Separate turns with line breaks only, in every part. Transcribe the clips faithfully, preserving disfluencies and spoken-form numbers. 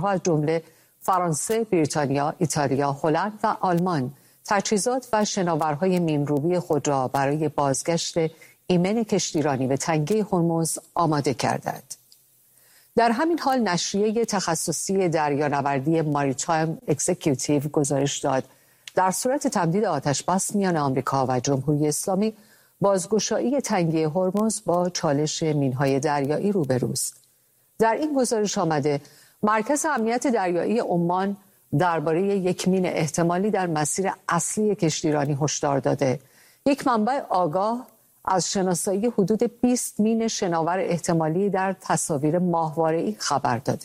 کشورها از جمله فرانسه، بریتانیا، ایتالیا، هلند و آلمان تجهیزات و شناورهای میمروبی خود را برای بازگشت ایمن کشتیرانی به تنگه هرمز آماده کردند. در همین حال نشریه تخصصی دریانوردی ماریتایم اکزیکیوتیو گزارش داد در صورت تمدید آتش بس میان آمریکا و جمهوری اسلامی بازگشایی تنگه هرمز با چالش مینهای دریایی روبروست. در این گزارش آمده مرکز امنیت دریایی عمان درباره یک مین احتمالی در مسیر اصلی کشتیرانی هشدار داده. یک منبع آگاه از شناسایی حدود بیست مین شناور احتمالی در تصاویر ماهواره‌ای خبر داده.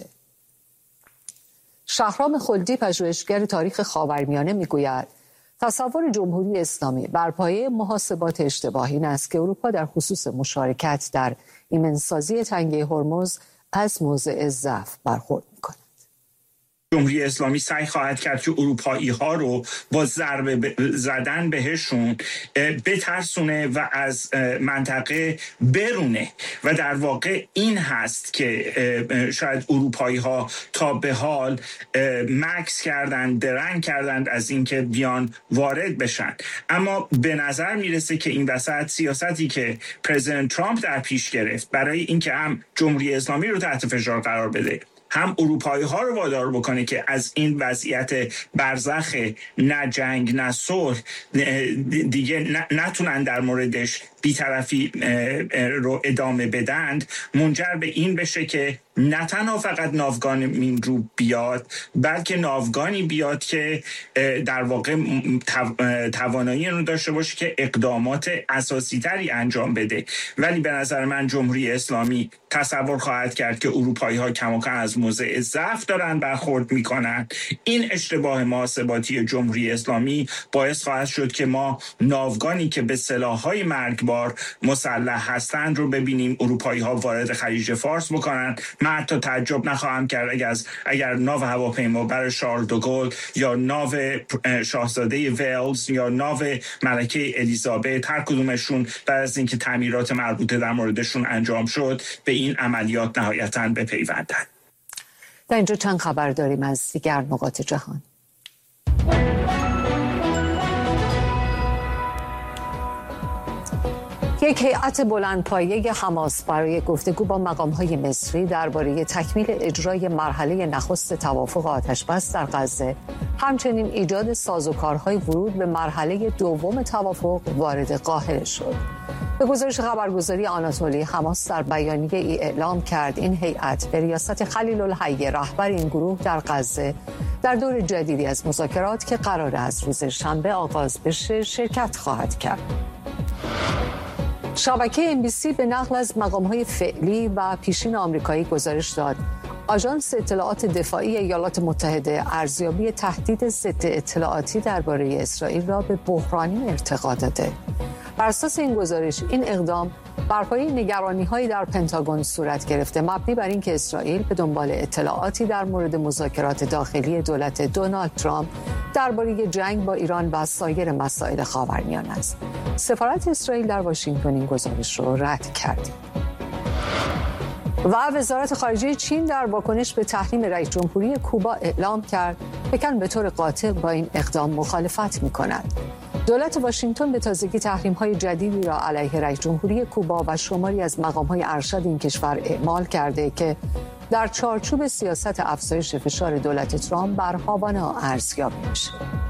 شهرام خلدی پژوهشگر تاریخ خاورمیانه میگوید تصور جمهوری اسلامی بر پایه محاسبات اشتباهی این است که اروپا در خصوص مشارکت در ایمنسازی تنگه هرمز از موضع ضعف برخورد می‌کند.
جمهوری اسلامی سعی خواهد کرد که اروپایی ها رو با ضربه زدن بهشون بترسونه و از منطقه برونه و در واقع این هست که شاید اروپایی ها تا به حال مکس کردند، درنگ کردند از اینکه بیان وارد بشن. اما به نظر میرسه که این وسط سیاستی که پرزیدنت ترامپ در پیش گرفت برای اینکه هم جمهوری اسلامی رو تحت فشار قرار بده، هم اروپایی ها رو وادار بکنه که از این وضعیت برزخ نه جنگ نه صلح دیگه نتونن در موردش بی‌طرفی رو ادامه بدند، منجر به این بشه که نه تنها فقط ناوگان میمرو بیاد، بلکه ناوگانی بیاد که در واقع توانایی رو داشته باشه که اقدامات اساسی تری انجام بده. ولی به نظر من جمهوری اسلامی تصور خواهد کرد که اروپایی ها کماکان از موضع ضعف دارن برخورد میکنن. این اشتباه محاسباتی جمهوری اسلامی باعث خواهد شد که ما ناوگانی که به سلاح‌های مرگبار مسلح هستند رو ببینیم اروپایی ها وارد خلیج فارس بکنن. من حتی تعجب نخواهم کرد اگر از اگر ناو هواپیما برای شارل دوگل یا ناو شاهزاده ولز یا ناو ملکه الیزابت هر کدومشون بعد از اینکه تعمیرات مربوطه در موردشون انجام شد به این عملیات نهایتاً بپیوندند.
در اینجا چند خبر داریم از دیگر نقاط جهان. یک هیئت بلندپایه حماس برای گفتگو با مقام‌های مصری درباره تکمیل اجرای مرحله نخست توافق آتش‌بس در غزه، همچنین ایجاد سازوکارهای ورود به مرحله دوم توافق وارد قاهره شد. به گزارش خبرگزاری آناتولی، حماس در بیانیه ای اعلام کرد این هیئت به ریاست خلیل الحی رهبر این گروه در غزه در دور جدیدی از مذاکرات که قرار از روز شنبه آغاز بشه شرکت خواهد کرد. شبکه ام بی سی به نقل از مقام‌های فعلی و پیشین آمریکایی گزارش داد آژانس اطلاعات دفاعی ایالات متحده ارزیابی تهدید ضد اطلاعاتی درباره اسرائیل را به بحرانی ارتقا داده. بر اساس این گزارش این اقدام بر پایه نگرانی‌هایی در پنتاگون صورت گرفته مبنی بر اینکه اسرائیل به دنبال اطلاعاتی در مورد مذاکرات داخلی دولت دونالد ترامپ درباره جنگ با ایران و سایر مسائل خاورمیانه است. سفارت اسرائیل در واشنگتن این گزارش را رد کرد. و وزارت خارجه چین در واکنش به تحریم رئیس جمهوری کوبا اعلام کرد پکن به طور قاطع با این اقدام مخالفت می‌کند. دولت واشنگتن به تازگی تحریم‌های جدیدی را علیه رئیس جمهوری کوبا و شماری از مقام‌های ارشد این کشور اعمال کرده که در چارچوب سیاست افزایش فشار دولت ترامپ بر هاوانا ارزیابی می‌شود.